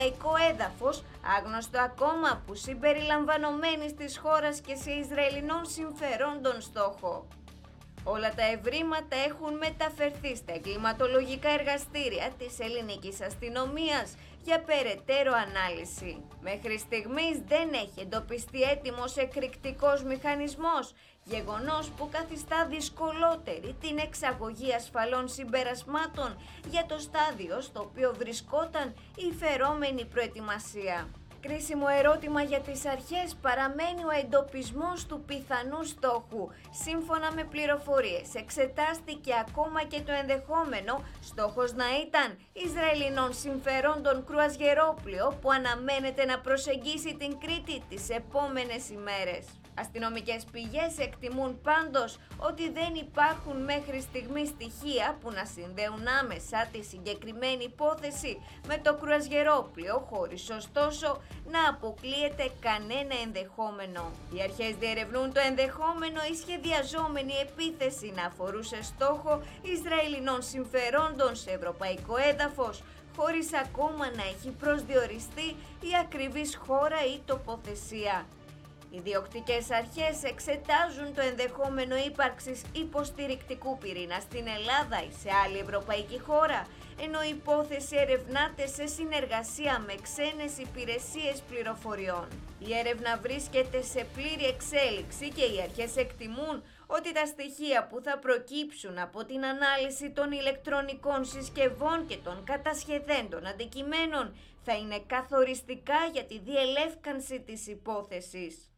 ευρωπαϊκό έδαφος, άγνωστο ακόμα που συμπεριλαμβανομένης της χώρας και σε Ισραηλινών συμφερόντων στόχο. Όλα τα ευρήματα έχουν μεταφερθεί στα εγκληματολογικά εργαστήρια της ελληνικής αστυνομίας για περαιτέρω ανάλυση. Μέχρι στιγμής δεν έχει εντοπιστεί έτοιμος εκρηκτικός μηχανισμός, γεγονός που καθιστά δυσκολότερη την εξαγωγή ασφαλών συμπερασμάτων για το στάδιο στο οποίο βρισκόταν η φερόμενη προετοιμασία. Κρίσιμο ερώτημα για τις αρχές παραμένει ο εντοπισμός του πιθανού στόχου. Σύμφωνα με πληροφορίες, εξετάστηκε ακόμα και το ενδεχόμενο στόχος να ήταν Ισραηλινών συμφερόντων κρουαζιερόπλοιο που αναμένεται να προσεγγίσει την Κρήτη τις επόμενες ημέρες. Αστυνομικές πηγές εκτιμούν πάντως ότι δεν υπάρχουν μέχρι στιγμή στοιχεία που να συνδέουν άμεσα τη συγκεκριμένη υπόθεση με το κρουαζιερόπλοιο, χωρίς ωστόσο να αποκλείεται κανένα ενδεχόμενο. Οι αρχές διερευνούν το ενδεχόμενο η σχεδιαζόμενη επίθεση να αφορούσε στόχο Ισραηλινών συμφερόντων σε ευρωπαϊκό έδαφος, χωρίς ακόμα να έχει προσδιοριστεί η ακριβής χώρα ή τοποθεσία. Οι διοκτικές αρχές εξετάζουν το ενδεχόμενο ύπαρξης υποστηρικτικού πυρήνα στην Ελλάδα ή σε άλλη ευρωπαϊκή χώρα, ενώ η υπόθεση ερευνάται σε συνεργασία με ξένες υπηρεσίες πληροφοριών. Η έρευνα βρίσκεται σε πλήρη εξέλιξη και οι αρχές εκτιμούν ότι τα στοιχεία που θα προκύψουν από την ανάλυση των ηλεκτρονικών συσκευών και των κατασχεδέντων αντικειμένων θα είναι καθοριστικά για τη διελεύκανση της υπόθεσης.